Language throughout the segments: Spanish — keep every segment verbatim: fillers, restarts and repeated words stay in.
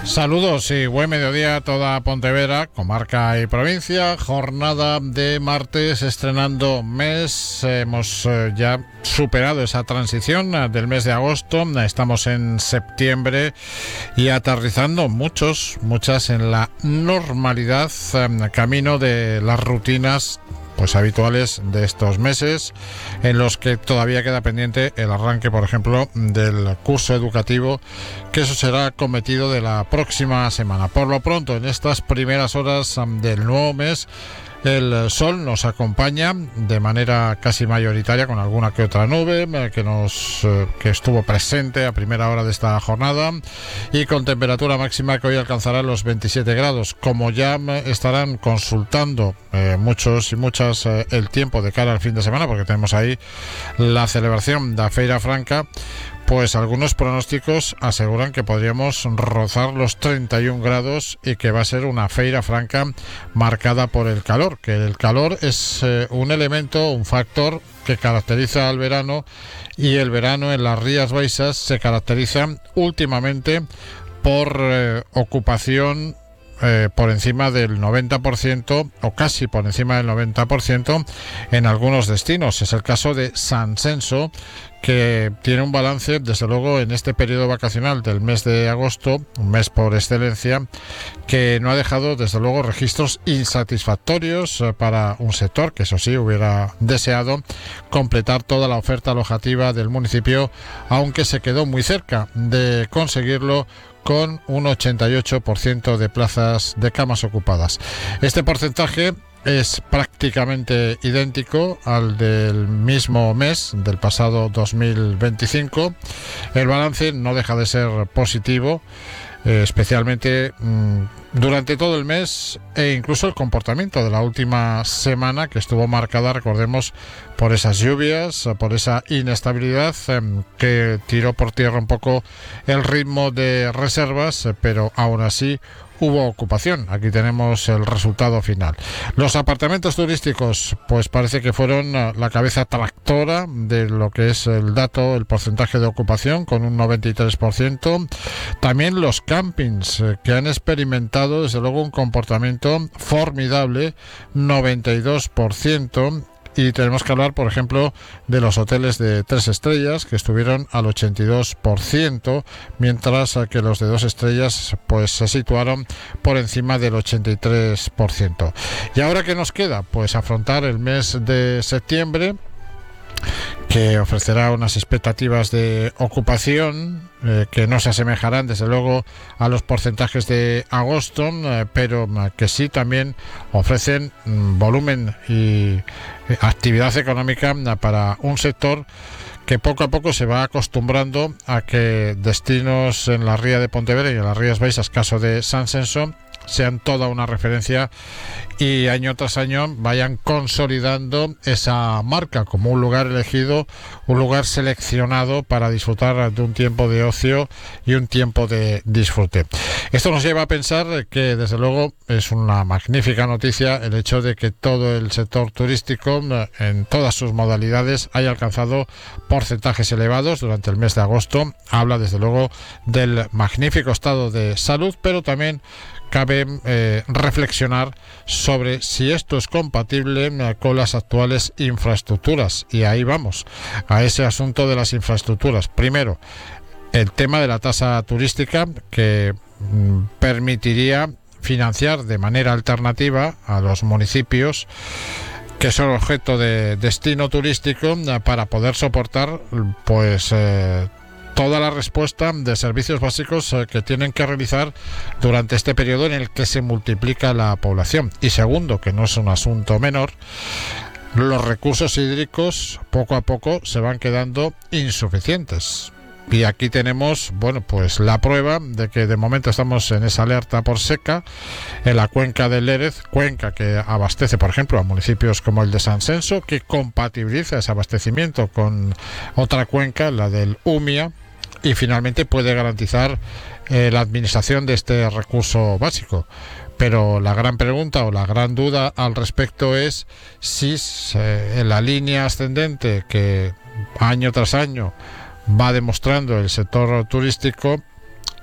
Saludos y buen mediodía a toda Pontevedra, comarca y provincia. Jornada de martes, estrenando mes. Hemos eh, ya superado esa transición eh, del mes de agosto. Estamos en septiembre y aterrizando muchos, muchas en la normalidad, eh, camino de las rutinas pues habituales de estos meses, en los que todavía queda pendiente el arranque, por ejemplo, del curso educativo, que eso será cometido de la próxima semana. Por lo pronto, en estas primeras horas del nuevo mes, el sol nos acompaña de manera casi mayoritaria, con alguna que otra nube que nos que estuvo presente a primera hora de esta jornada, y con temperatura máxima que hoy alcanzará los veintisiete grados. Como ya estarán consultando eh, muchos y muchas eh, el tiempo de cara al fin de semana, porque tenemos ahí la celebración de la Feira Franca, pues algunos pronósticos aseguran que podríamos rozar los treinta y un grados y que va a ser una Feira Franca marcada por el calor, que el calor es eh, un elemento, un factor que caracteriza al verano, y el verano en las Rías Baixas se caracteriza últimamente por eh, ocupación Eh, por encima del noventa por ciento o casi por encima del noventa por ciento en algunos destinos. Es el caso de San Censo, que tiene un balance, desde luego, en este periodo vacacional del mes de agosto, un mes por excelencia, que no ha dejado, desde luego, registros insatisfactorios eh, para un sector que, eso sí, hubiera deseado completar toda la oferta alojativa del municipio, aunque se quedó muy cerca de conseguirlo, con un ochenta y ocho por ciento de plazas de camas ocupadas. Este porcentaje es prácticamente idéntico al del mismo mes del pasado dos mil veinticinco. El balance no deja de ser positivo, eh, especialmente mmm, durante todo el mes, e incluso el comportamiento de la última semana, que estuvo marcada, recordemos, por esas lluvias, por esa inestabilidad eh, que tiró por tierra un poco el ritmo de reservas, eh, pero aún así hubo ocupación. Aquí tenemos el resultado final. Los apartamentos turísticos, pues parece que fueron la cabeza tractora de lo que es el dato, el porcentaje de ocupación, con un noventa y tres por ciento. También los campings, eh, que han experimentado, desde luego, un comportamiento formidable, noventa y dos por ciento. Y tenemos que hablar, por ejemplo, de los hoteles de tres estrellas, que estuvieron al ochenta y dos por ciento, mientras que los de dos estrellas pues se situaron por encima del ochenta y tres por ciento. ¿Y ahora qué nos queda? Pues afrontar el mes de septiembre, que ofrecerá unas expectativas de ocupación eh, que no se asemejarán, desde luego, a los porcentajes de agosto, eh, pero que sí también ofrecen mm, volumen y eh, actividad económica para un sector que poco a poco se va acostumbrando a que destinos en la ría de Pontevedra y en las Rías Baixas, caso de San Censo, sean toda una referencia y año tras año vayan consolidando esa marca como un lugar elegido, un lugar seleccionado para disfrutar de un tiempo de ocio y un tiempo de disfrute. Esto nos lleva a pensar que, desde luego, es una magnífica noticia el hecho de que todo el sector turístico, en todas sus modalidades, haya alcanzado porcentajes elevados durante el mes de agosto. Habla, desde luego, del magnífico estado de salud, pero también cabe eh, reflexionar sobre si esto es compatible eh, con las actuales infraestructuras. Y ahí vamos, a ese asunto de las infraestructuras. Primero, el tema de la tasa turística, que mm, permitiría financiar de manera alternativa a los municipios que son objeto de destino turístico, eh, para poder soportar pues eh, toda la respuesta de servicios básicos eh, que tienen que realizar durante este periodo en el que se multiplica la población. Y segundo, que no es un asunto menor, los recursos hídricos poco a poco se van quedando insuficientes. Y aquí tenemos, bueno, pues la prueba de que de momento estamos en esa alerta por seca en la cuenca del Lérez, cuenca que abastece, por ejemplo, a municipios como el de San Censo, que compatibiliza ese abastecimiento con otra cuenca, la del Umia, y finalmente puede garantizar eh, la administración de este recurso básico. Pero la gran pregunta o la gran duda al respecto es si eh, en la línea ascendente que año tras año va demostrando el sector turístico,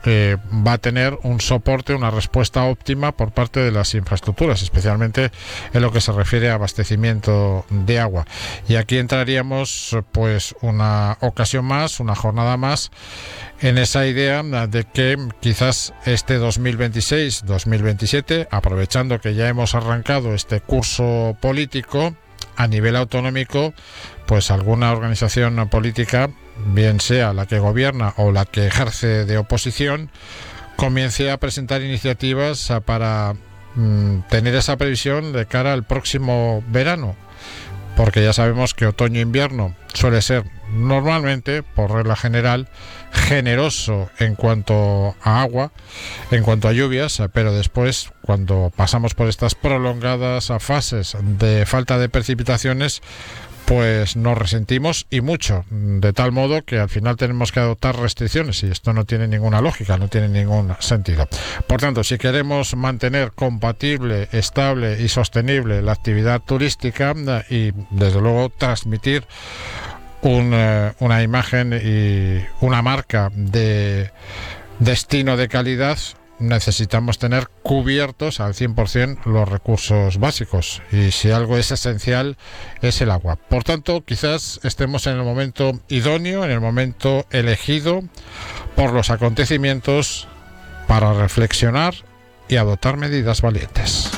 eh, va a tener un soporte, una respuesta óptima por parte de las infraestructuras, especialmente en lo que se refiere a abastecimiento de agua. Y aquí entraríamos pues una ocasión más, una jornada más, en esa idea de que quizás este dos mil veintiséis dos mil veintisiete, aprovechando que ya hemos arrancado este curso político a nivel autonómico, pues alguna organización política, bien sea la que gobierna o la que ejerce de oposición, comience a presentar iniciativas para mm, tener esa previsión de cara al próximo verano, porque ya sabemos que otoño-invierno suele ser normalmente, por regla general, generoso en cuanto a agua, en cuanto a lluvias, pero después, cuando pasamos por estas prolongadas fases de falta de precipitaciones, pues nos resentimos y mucho, de tal modo que al final tenemos que adoptar restricciones, y esto no tiene ninguna lógica, no tiene ningún sentido. Por tanto, si queremos mantener compatible, estable y sostenible la actividad turística y desde luego transmitir un, eh, una imagen y una marca de destino de calidad, necesitamos tener cubiertos al cien por ciento los recursos básicos, y si algo es esencial es el agua. Por tanto, quizás estemos en el momento idóneo, en el momento elegido por los acontecimientos para reflexionar y adoptar medidas valientes.